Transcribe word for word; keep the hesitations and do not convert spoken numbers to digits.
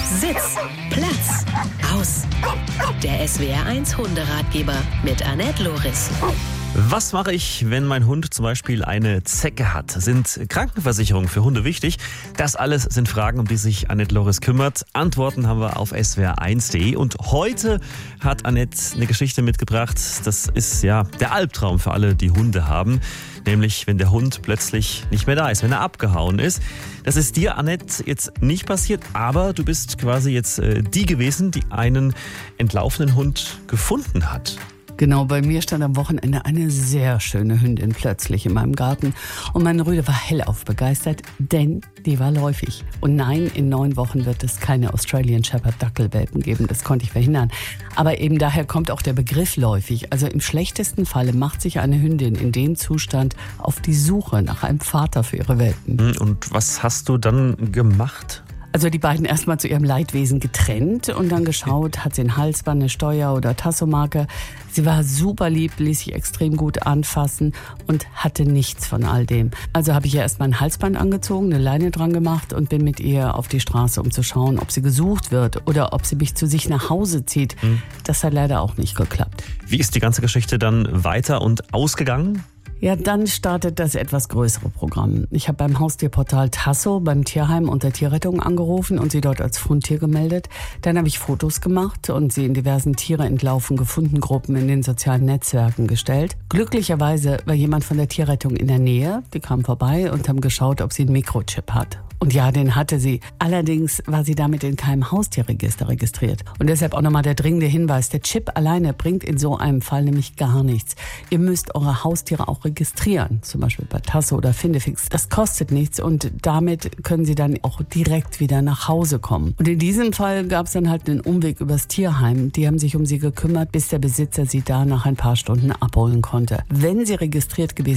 Sitz, Platz, aus. Der S W R eins Hunderatgeber mit Annette Loris. Was mache ich, wenn mein Hund zum Beispiel eine Zecke hat? Sind Krankenversicherungen für Hunde wichtig? Das alles sind Fragen, um die sich Annette Loris kümmert. Antworten haben wir auf S W R eins punkt de. Und heute hat Annette eine Geschichte mitgebracht. Das ist ja der Albtraum für alle, die Hunde haben. Nämlich, wenn der Hund plötzlich nicht mehr da ist, wenn er abgehauen ist. Das ist dir, Annette, jetzt nicht passiert, aber du bist quasi jetzt äh, die gewesen, die einen entlaufenen Hund gefunden hat. Genau, bei mir stand am Wochenende eine sehr schöne Hündin plötzlich in meinem Garten. Und mein Rüde war hellauf begeistert, denn die war läufig. Und nein, in neun Wochen wird es keine Australian Shepherd Dackelwelpen geben. Das konnte ich verhindern. Aber eben daher kommt auch der Begriff läufig. Also im schlechtesten Falle macht sich eine Hündin in dem Zustand auf die Suche nach einem Vater für ihre Welpen. Und was hast du dann gemacht? Also die beiden erstmal zu ihrem Leidwesen getrennt und dann geschaut, hat sie ein Halsband, eine Steuer- oder Tassomarke. Sie war super lieb, ließ sich extrem gut anfassen und hatte nichts von all dem. Also habe ich ihr erstmal ein Halsband angezogen, eine Leine dran gemacht und bin mit ihr auf die Straße, um zu schauen, ob sie gesucht wird oder ob sie mich zu sich nach Hause zieht. Hm. Das hat leider auch nicht geklappt. Wie ist die ganze Geschichte dann weiter und ausgegangen? Ja, dann startet das etwas größere Programm. Ich habe beim Haustierportal Tasso beim Tierheim und der Tierrettung angerufen und sie dort als Fundtier gemeldet. Dann habe ich Fotos gemacht und sie in diversen Tiere entlaufen gefunden Gruppen in den sozialen Netzwerken gestellt. Glücklicherweise war jemand von der Tierrettung in der Nähe. Die kamen vorbei und haben geschaut, ob sie einen Mikrochip hat. Und ja, den hatte sie. Allerdings war sie damit in keinem Haustierregister registriert. Und deshalb auch nochmal der dringende Hinweis. Der Chip alleine bringt in so einem Fall nämlich gar nichts. Ihr müsst eure Haustiere auch registrieren. Zum Beispiel bei Tasso oder Findefix. Das kostet nichts und damit können sie dann auch direkt wieder nach Hause kommen. Und in diesem Fall gab es dann halt einen Umweg übers Tierheim. Die haben sich um sie gekümmert, bis der Besitzer sie da nach ein paar Stunden abholen konnte. Wenn sie registriert gewesen